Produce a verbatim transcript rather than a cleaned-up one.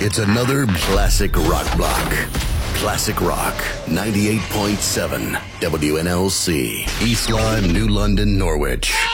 It's another classic rock block. Classic Rock, ninety-eight point seven W N L C. East Lyme, New London, Norwich.